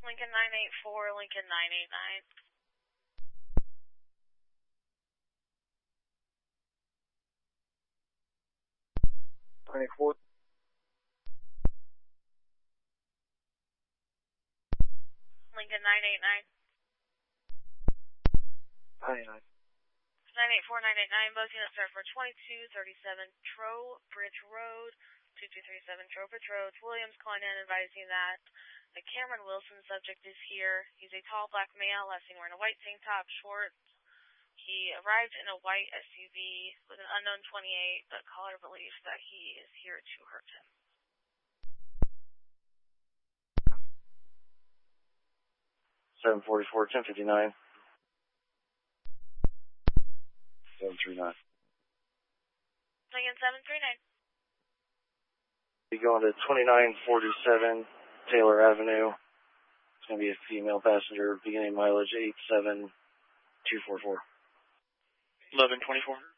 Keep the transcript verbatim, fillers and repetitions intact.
Lincoln nine eight four, Lincoln nine eight nine. nine eight four. Lincoln nine eight nine. nine eight nine. nine eight four, nine eight nine, both units are for twenty-two thirty-seven Trowbridge Road, two two three seven Trowbridge Road. Williams calling in advising that the Cameron Wilson subject is here. He's a tall black male, last seen wearing a white tank top, shorts. He arrived in a white S U V with an unknown twenty-eight, but caller believes that he is here to hurt him. seven forty-four, ten fifty-nine. seven three nine. Lincoln seven three nine. Be going to twenty-nine forty-seven Taylor Avenue. It's going to be a female passenger, beginning mileage eight seven two four four. eleven twenty-four.